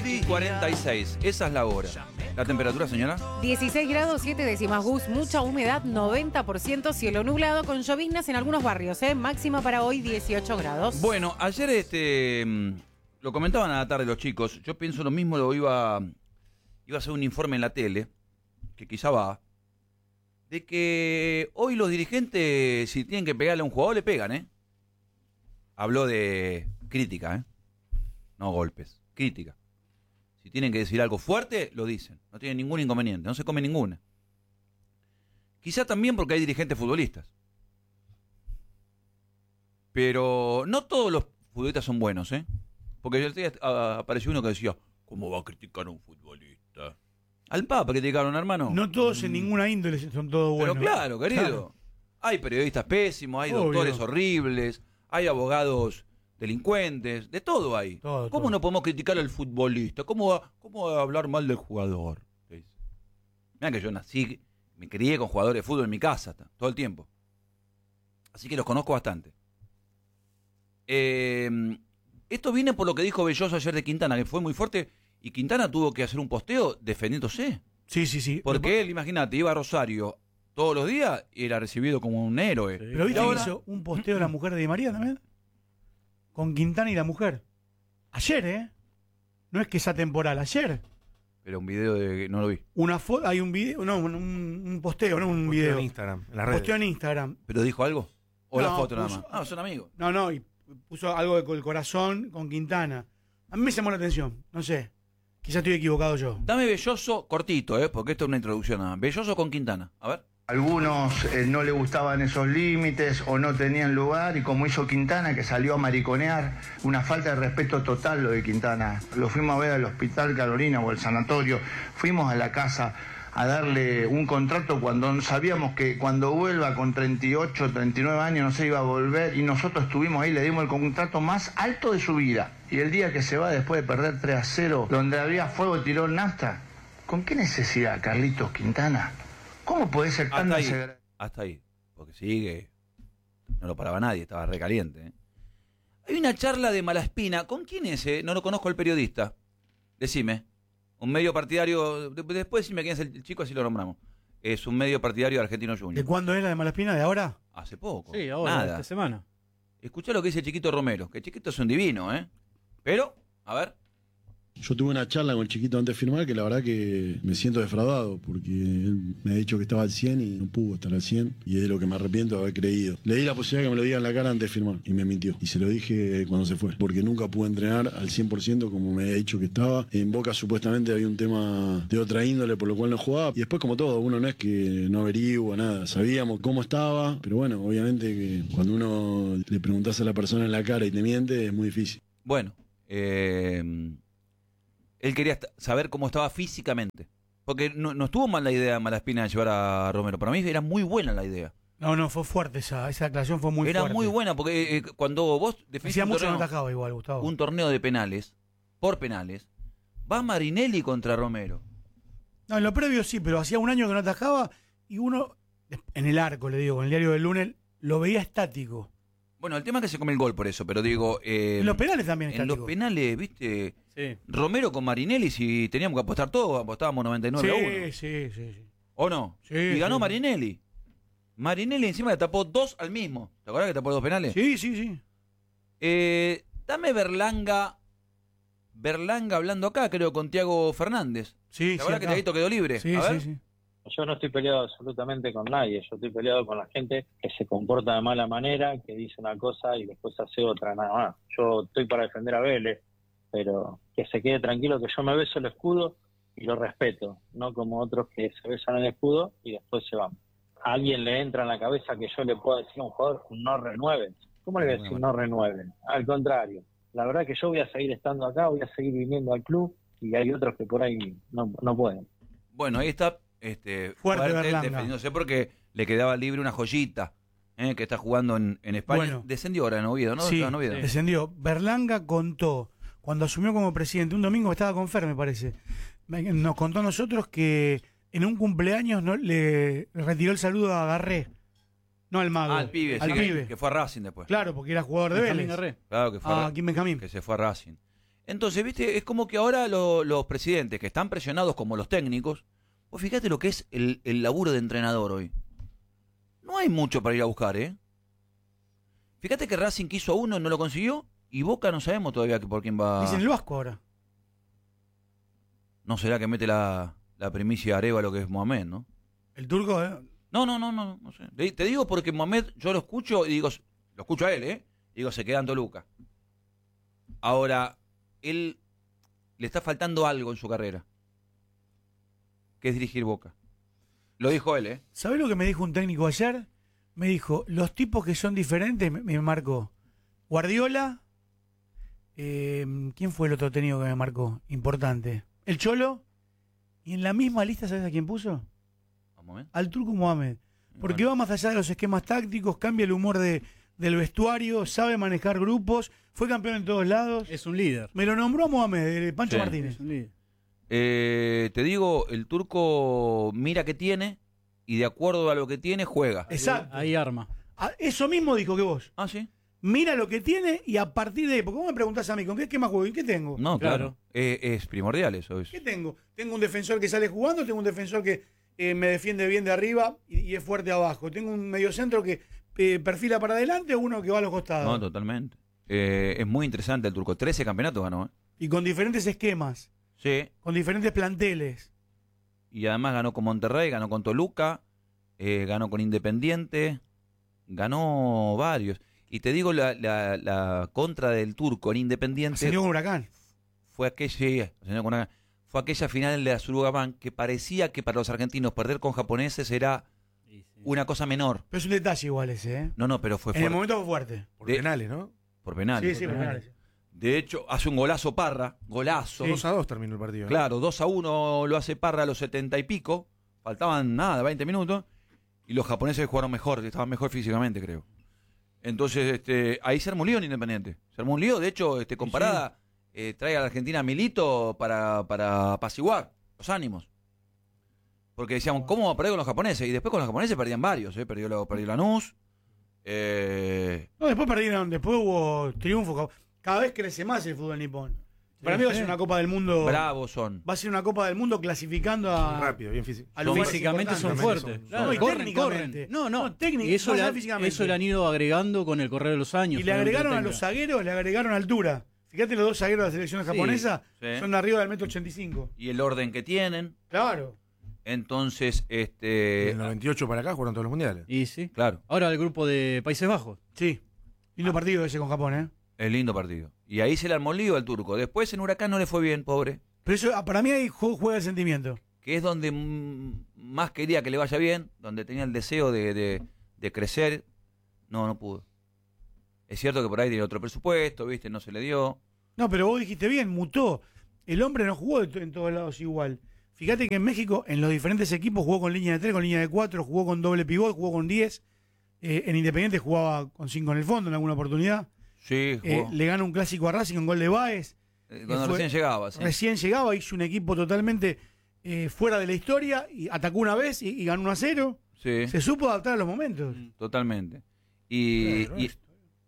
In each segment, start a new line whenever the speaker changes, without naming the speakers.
10:46. Esa es la hora. ¿La temperatura, señora?
16 grados 7 décimas, Gus, mucha humedad, 90%, cielo nublado con lloviznas en algunos barrios, máxima para hoy 18 grados.
Bueno, ayer lo comentaban a la tarde los chicos, yo pienso lo mismo, iba a hacer un informe en la tele, que quizá va, de que hoy los dirigentes, si tienen que pegarle a un jugador, le pegan, Habló de crítica, no golpes, crítica. Si tienen que decir algo fuerte, lo dicen. No tienen ningún inconveniente, no se come ninguna. Quizá también porque hay dirigentes futbolistas. Pero no todos los futbolistas son buenos, Porque el día apareció uno que decía, ¿cómo va a criticar a un futbolista? Al Papa criticaron, hermano.
No todos en ninguna índole son todos buenos.
Pero claro, querido. Claro. Hay periodistas pésimos, hay doctores horribles, hay abogados delincuentes, de todo hay. ¿Cómo no podemos criticar al futbolista? ¿Cómo va a hablar mal del jugador? Mirá que yo nací, me crié con jugadores de fútbol en mi casa todo el tiempo. Así que los conozco bastante. Esto viene por lo que dijo Belloso ayer de Quintana, que fue muy fuerte, y Quintana tuvo que hacer un posteo defendiéndose.
Sí.
Porque él, imagínate, iba a Rosario todos los días y era recibido como un héroe.
Sí. Pero viste que hizo un posteo de la mujer de Di María también. Con Quintana y la mujer. Ayer, No es que sea temporal, ayer.
Pero un video no lo vi.
Una foto, hay un video, no, un posteo, no un video.
En Instagram, en las redes.
Posteo en Instagram.
¿Pero dijo algo? ¿O
no,
la foto nada más? Ah, son amigos.
No, y puso algo con el corazón con Quintana. A mí me llamó la atención, no sé. Quizás estoy equivocado yo.
Dame Belloso cortito, porque esto es una introducción nada más. Belloso con Quintana, a ver.
Algunos no le gustaban esos límites o no tenían lugar, y como hizo Quintana, que salió a mariconear, una falta de respeto total lo de Quintana. Lo fuimos a ver al Hospital Carolina o al sanatorio, fuimos a la casa a darle un contrato cuando sabíamos que cuando vuelva con 38, 39 años no se iba a volver, y nosotros estuvimos ahí, le dimos el contrato más alto de su vida. Y el día que se va después de perder 3-0, donde había fuego y tiró nafta, ¿con qué necesidad, Carlitos Quintana? ¿Cómo puede ser tan desagradable?
Hasta ahí, porque sigue, no lo paraba nadie, estaba recaliente. Hay una charla de Malaspina, ¿con quién es? No lo conozco el periodista, decime. Un medio partidario, después decime quién es el chico, así lo nombramos. Es un medio partidario de Argentino Junior.
¿De cuándo era de Malaspina? ¿De ahora?
Hace poco.
Sí, ahora,
nada.
esta semana.
Escuchá lo que dice Chiquito Romero, que Chiquito es un divino, Pero, a ver.
Yo tuve una charla con el Chiquito antes de firmar, que la verdad que me siento defraudado, porque él me ha dicho que estaba al 100 y no pudo estar al 100, y es de lo que me arrepiento de haber creído. Le di la posibilidad que me lo diga en la cara antes de firmar, y me mintió. Y se lo dije cuando se fue, porque nunca pude entrenar al 100% como me había dicho que estaba. En Boca supuestamente había un tema de otra índole, por lo cual no jugaba. Y después, como todo, uno no es que no averigua nada. Sabíamos cómo estaba, pero bueno, obviamente que cuando uno le preguntás a la persona en la cara y te miente, es muy difícil.
Bueno, él quería saber cómo estaba físicamente. Porque no estuvo mal la idea de Malaspina de llevar a Romero. Para mí era muy buena la idea.
No, fue fuerte esa aclaración, fue muy fuerte.
Era muy buena, porque cuando vos
definís mucho no atajaba igual, Gustavo.
Un torneo de penales, por penales, va Marinelli contra Romero.
No, en lo previo sí, pero hacía un año que no atajaba, y uno, en el arco, le digo, con el diario del lunes, lo veía estático.
Bueno, el tema es que se come el gol por eso, pero digo...
en los penales también
en los penales, viste,
sí.
Romero con Marinelli, si teníamos que apostar todo, apostábamos 99-1.
Sí.
¿O no?
Sí,
y ganó
sí.
Marinelli. Marinelli encima le tapó 2 al mismo. ¿Te acordás que tapó 2 penales?
Sí.
Dame Berlanga hablando acá, creo, con Thiago Fernández.
Sí,
¿Te acordás que Thiaguito quedó libre?
Sí,
A ver.
sí.
Yo no estoy peleado absolutamente con nadie, yo estoy peleado con la gente que se comporta de mala manera, que dice una cosa y después hace otra, nada más. Yo estoy para defender a Vélez, pero que se quede tranquilo que yo me beso el escudo y lo respeto, no como otros que se besan el escudo y después se van. A alguien le entra en la cabeza que yo le pueda decir a un jugador, no renueven. ¿Cómo le voy a decir no renueven? Al contrario, la verdad que yo voy a seguir estando acá, voy a seguir viniendo al club y hay otros que por ahí no pueden.
Bueno, ahí está fuerte
Berlanga.
defendiéndose porque le quedaba libre una joyita que está jugando en España.
Bueno,
descendió ahora en Oviedo, ¿no?
Sí,
en Oviedo.
Descendió. Berlanga contó, cuando asumió como presidente, un domingo estaba con Fer, me parece, nos contó a nosotros que en un cumpleaños le retiró el saludo a Garré, no al mago.
Al pibe,
pibe.
Que fue a Racing después.
Claro, porque era jugador de Vélez.
Garré.
Claro que fue
Kim Benjamín.
que se fue a Racing. Entonces, viste, es como que ahora los presidentes que están presionados como los técnicos, vos fíjate lo que es el laburo de entrenador hoy. No hay mucho para ir a buscar, ¿eh? Fíjate que Racing quiso a uno, no lo consiguió, y Boca no sabemos todavía por quién va.
Dicen el Vasco ahora.
¿No será que mete la primicia Areva lo que es Mohamed, no?
El turco,
No sé. Te digo porque Mohamed, yo lo escucho y digo, lo escucho a él, ¿eh? Y digo, se queda en Toluca. Ahora, él le está faltando algo en su carrera, que es dirigir Boca. Lo dijo él, ¿eh?
¿Sabés lo que me dijo un técnico ayer? Me dijo, los tipos que son diferentes, me marcó Guardiola. ¿Quién fue el otro técnico que me marcó? Importante. El Cholo. Y en la misma lista, ¿sabes a quién puso?
¿A Mohamed?
Al Turco Mohamed. Porque va más allá de los esquemas tácticos, cambia el humor del vestuario, sabe manejar grupos, fue campeón en todos lados.
Es un líder.
Me lo nombró Mohamed, Pancho
Sí.
Martínez.
Es un líder.
Te digo, el turco mira qué tiene y de acuerdo a lo que tiene, juega.
Exacto.
Ahí arma.
Eso mismo dijo que vos.
Ah, ¿sí?
Mira lo que tiene y a partir de ahí, porque vos me preguntás a mí, ¿con qué esquema juego? ¿Y qué tengo?
No, claro.
Claro.
Es primordial eso.
¿Qué tengo? Tengo un defensor que sale jugando, tengo un defensor que me defiende bien de arriba y es fuerte abajo. Tengo un mediocentro que perfila para adelante o uno que va a los costados.
No, totalmente. Es muy interesante el turco. 13 campeonatos ganó, ¿eh?
Y con diferentes esquemas,
Sí.
con diferentes planteles.
Y además ganó con Monterrey, ganó con Toluca, ganó con Independiente, ganó varios. Y te digo, la contra del turco en Independiente
Señor con Huracán.
fue aquella final de la Surugamán que parecía que para los argentinos perder con japoneses era
Sí, sí.
una cosa menor.
Pero es un detalle igual ese, ¿eh?
No, pero fue
En el
fuerte.
momento fue fuerte.
Por
De-
penales, ¿no?
Por penales.
Sí, por penales.
De hecho, hace un golazo Parra, golazo.
2-2 terminó el partido. ¿no?
Claro, 2-1 lo hace Parra a los 70 y pico. Faltaban nada, 20 minutos. Y los japoneses jugaron mejor, estaban mejor físicamente, creo. Entonces, ahí se armó un lío en Independiente. Se armó un lío, de hecho, comparada, trae a la Argentina a Milito para apaciguar los ánimos. Porque decíamos, ¿cómo va a perder con los japoneses? Y después con los japoneses perdían varios, perdió Lanús.
No, después perdieron, después hubo triunfo. Cada vez crece más el fútbol nipón. Para mí va a ser una Copa del Mundo.
Bravos son.
Va a ser una Copa del Mundo clasificando a.
Rápido, bien físico.
a lugares
Físicamente son
importantes.
fuertes.
Son-
Claro,
no, y
corren,
técnicamente.
corren. No,
técnico,
y eso
más
le,
allá físicamente.
eso le han ido agregando con el correr de los años.
Y le agregaron a los zagueros, le agregaron altura. Fíjate, los dos zagueros de la selección
Sí,
japonesa
sí.
son de arriba del 1,85 m.
Y el orden que tienen.
Claro.
Entonces,
Del 98 para acá jugaron todos los mundiales.
Y sí.
claro,
Ahora el grupo de Países Bajos.
Sí. Lindo partido ese con Japón, ¿eh?
es lindo partido. Y ahí se le armó lío al turco. Después en Huracán no le fue bien, pobre.
Pero eso, para mí ahí juega el sentimiento.
Que es donde más quería que le vaya bien, donde tenía el deseo de crecer. No pudo. Es cierto que por ahí tiene otro presupuesto, ¿viste? No se le dio.
No, pero vos dijiste bien, mutó. El hombre no jugó en todos lados igual. Fíjate que en México, en los diferentes equipos, jugó con línea de 3, con línea de 4, jugó con doble pivot, jugó con 10. En Independiente jugaba con 5 en el fondo en alguna oportunidad.
Sí, jugó.
Le gana un clásico a Racing con gol de Báez.
Cuando
fue-
recién llegaba, sí.
Recién llegaba, hizo un equipo totalmente fuera de la historia, y atacó una vez y ganó 1-0.
Sí,
Se supo adaptar a los momentos.
totalmente. Y,
Claro,
y-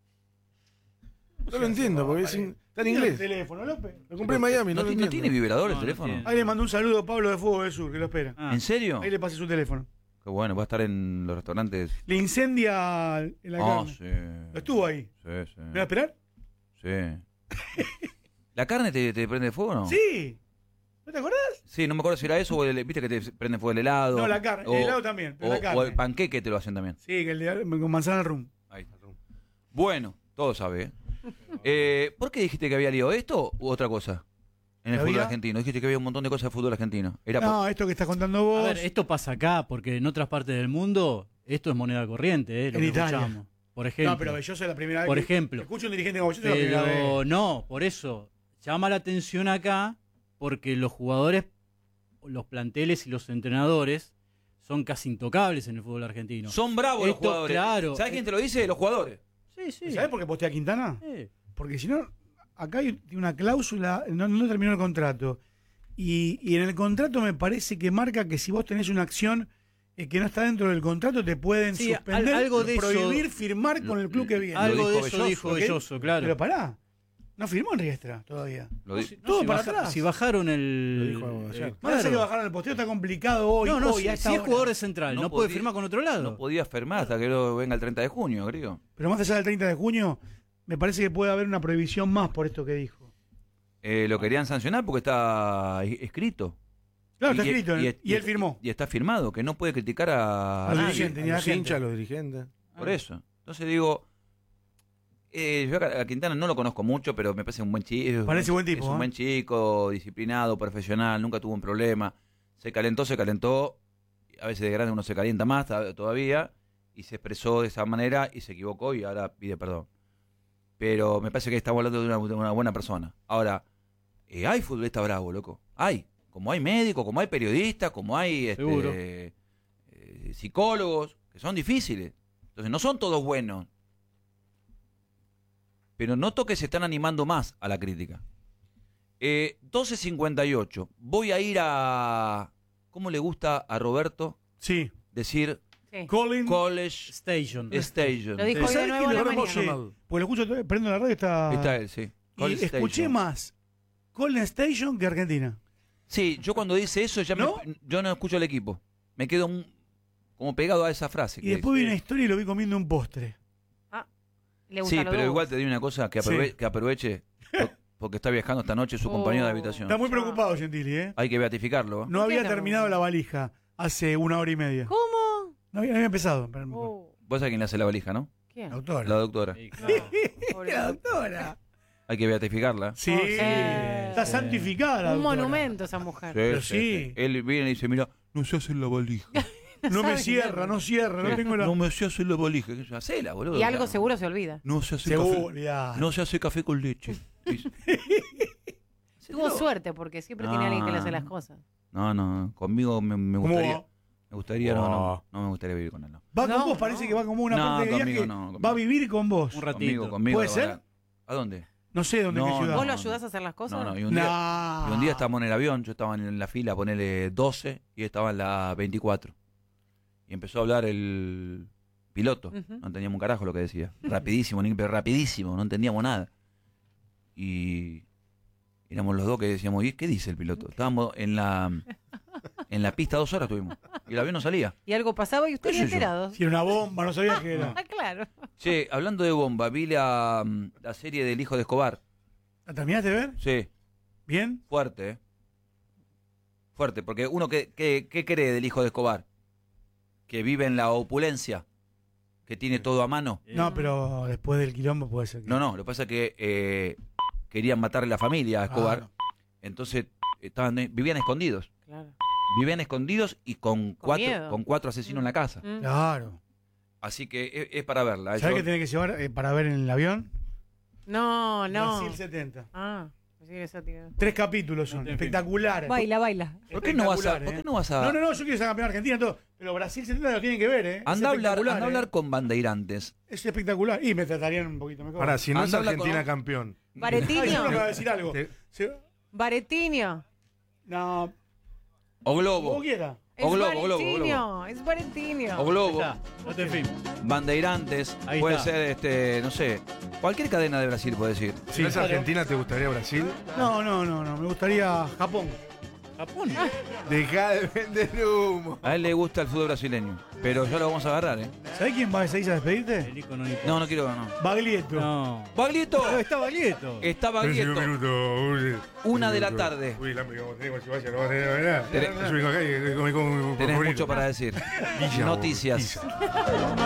No lo entiendo, porque está en
Mira
inglés.
el teléfono, López.
Lo compré en Miami, no lo
¿no
entiendo.
tiene vibrador el
No,
teléfono?
no tiene.
Ahí le mandó un saludo a Pablo de Fuego del Sur, que lo espera.
Ah.
¿En serio?
Ahí le pasé su teléfono.
Qué bueno, va a estar en los restaurantes.
Le incendia en la
Ah,
carne.
sí.
Estuvo ahí.
Sí, sí.
¿Me va a esperar?
Sí. ¿La carne te prende fuego o no?
Sí. ¿No te acordás?
Sí, no me acuerdo si era eso o viste que te prende fuego el helado.
No, la carne.
O-
El helado también, pero
o,
la carne.
o el panqueque te lo hacen también.
Sí, que el de con manzana rum.
Ahí está. Bueno, todo sabe. ¿Por qué dijiste que había lío? ¿Esto u otra cosa? En el
¿Había?
fútbol argentino. Dijiste que había un montón de cosas de fútbol argentino. Era
No, esto que estás contando vos.
A ver, esto pasa acá, porque en otras partes del mundo esto es moneda corriente, lo
En
que
Italia.
escuchamos. Por ejemplo.
No, pero Belloso es la primera vez.
Por
que
ejemplo.
escucho un dirigente como Belloso es la primera vez.
Pero no, por eso llama la atención acá, porque los jugadores, los planteles y los entrenadores son casi intocables en el fútbol argentino.
Son bravos los
Esto,
jugadores.
claro.
¿Sabes quién te lo dice? Los jugadores.
Sí, sí.
¿Sabés por qué postea Quintana?
Sí.
Porque si no, acá hay una cláusula, no terminó el contrato. Y en el contrato me parece que marca que si vos tenés una acción que no está dentro del contrato, te pueden
Sí,
suspender,
algo de eso-
prohibir firmar con el club que viene.
Algo de
dijo
eso
Belloso,
dijo
¿ok?
Belloso, claro.
Pero pará. No firmó en Riestra todavía.
Lo di-
Todo
si
para
baja-
atrás.
Si bajaron
Lo
el.
dijo ayer.
Parece que bajaron el posteo, está complicado hoy.
No,
hoy,
si
a
es
esta hora.
jugador de central, no puede
podía-
firmar con otro lado.
No podía firmar hasta que no venga el 30 de junio, creo.
Pero más allá del 30 de junio, me parece que puede haber una prohibición más por esto que dijo.
Lo querían sancionar porque está escrito.
Claro, está
Y-
escrito, y él firmó.
Y está firmado, que no puede criticar a
Al
nadie.
dirigente, ni a la
Los
gente.
hinchas, los dirigentes.
Por eso. Entonces digo, yo a Quintana no lo conozco mucho, pero me parece un buen chico.
Parece buen tipo,
Es un
¿eh?
buen chico, disciplinado, profesional, nunca tuvo un problema. Se calentó. A veces de grande uno se calienta más todavía. Y se expresó de esa manera y se equivocó y ahora pide perdón. Pero me parece que estamos hablando de una buena persona. Ahora, hay futbolistas bravos, loco. Hay. Como hay médicos, como hay periodistas, como hay
Seguro.
psicólogos, que son difíciles. Entonces no son todos buenos. Pero noto que se están animando más a la crítica. 12:58. Voy a ir a... ¿Cómo le gusta a Roberto
Sí.
decir
Sí.
Colin.
College
Station.
Station?
Lo dijo hoy de
¿Sabes
nuevo
que
a la
lo
mañana.
escuché? Pues lo escucho, prendo la radio, está...
Está él, sí.
Y
College
escuché
Station.
más Colin Station que Argentina.
Sí, yo cuando dice eso ya
¿No?
yo no escucho al equipo. Me quedo como pegado a esa frase.
Y
que
después vi
dice.
una historia y lo vi comiendo un postre.
Le gusta
Sí,
los
pero
dos.
igual te digo una cosa, que
Sí.
aproveche, porque está viajando esta noche su
Oh.
compañero de habitación.
Está muy preocupado, Gentili, ¿eh?
Hay que beatificarlo. ¿eh?
No
¿Por qué
había
no?
terminado la valija hace 1 hora y media.
¿Cómo?
No había empezado. Pero
Oh,
Vos sabés quién le hace la valija, ¿no?
¿Quién?
La doctora.
La doctora.
Sí, claro.
Pobre-
La doctora.
Hay que beatificarla.
Sí.
Oh, sí.
Está santificada la
Un
doctora.
monumento esa mujer.
Pero sí.
Él viene y dice, mira, no se hace la valija.
No me
¿Sabe
cierra,
qué?
no cierra, no tengo la...
No me se hace la valija. Hacela, boludo.
Y algo
Claro.
seguro se olvida.
No se hace
Seguridad.
café. No se hace café con leche. Dice.
Tuvo suerte porque siempre tiene alguien que le hace
Ah.
las cosas.
No, conmigo me
¿Cómo
gustaría.
va?
Me gustaría, no me gustaría vivir con él. No.
Va con
No,
vos, parece
no.
que va como una
No,
parte de
conmigo
viaje.
no, conmigo.
Va a vivir con vos.
Un ratito.
Conmigo.
¿Puede
la
ser?
verdad. ¿A dónde?
No sé dónde,
No,
qué ciudad.
¿Vos lo
no.
ayudás a hacer las cosas?
No, y
No.
un día estábamos en el avión, yo estaba en la fila, ponele 12, y él estaba en la 24. Y empezó a hablar el piloto.
Ujú.
No entendíamos un carajo lo que decía. Rapidísimo, pero rapidísimo, no entendíamos nada. Y éramos los dos que decíamos, ¿y qué dice el piloto? Estábamos en la pista 2 horas estuvimos. Y el avión no salía.
Y algo pasaba y ustedes
¿Qué sé yo?
enterados.
Si era una bomba, no sabía qué era.
Ah, claro.
Che, hablando de bomba, vi la serie del hijo de Escobar.
¿La terminaste de ver?
Sí,
¿Bien?
fuerte, ¿eh? Fuerte, porque uno, ¿qué cree del hijo de Escobar? Que vive en la opulencia, que tiene todo a mano.
No, pero después del quilombo puede ser que...
No, lo que pasa es que querían matarle la familia a Escobar,
no.
entonces vivían escondidos.
Claro.
Vivían escondidos y con
miedo.
cuatro asesinos en la casa.
Mm.
Claro.
Así que es para verla.
¿Sabes
Yo-
qué tenés que llevar para ver en el avión?
No, no.
Brasil 70.
Ah, sí, eso tiene.
3 capítulos son, espectaculares.
Baila, baila.
¿Por qué no vas a...?
Espectaculares,
¿Por qué no vas a...?
No, yo quiero ser campeón argentino todo, pero Brasil 70 lo tienen que ver, ¿eh?
Anda a
Es espectacular,
hablar con bandeirantes.
Es espectacular. Y me tratarían un poquito mejor.
Ahora, si no es
Anda a hablar
Argentina
con-
campeón.
Ay,
Baretinho.
seguro me va a decir algo.
Te-
Baretinho.
No,
O
como
Globo.
quiera.
Es
O Globo,
Baretinho. Es Baretinho.
O Globo.
Ahí está, no te film.
Bandeirantes.
Ahí
Puede
está.
ser, no sé, cualquier cadena de Brasil puede decir.
Si no es
claro.
Argentina, ¿te gustaría Brasil?
No, me gustaría Japón.
Japón.
Deja de vender humo.
A él le gusta el fútbol brasileño, pero ya lo vamos a agarrar, ¿eh?
¿Sabés quién va a seguir a despedirte?
El icono ni-
No quiero, no.
Baglietto.
No.
¡Baglietto!
No, está Baglietto.
Está Baglietto. Una de la tarde.
Uy, el hambre que vamos a tener cuando se vaya, no vamos a tener, ¿verdad?
Tenés-
Yo vengo acá y comí con
Tenés
favorito.
mucho para decir.
Guilla,
Noticias.
guilla.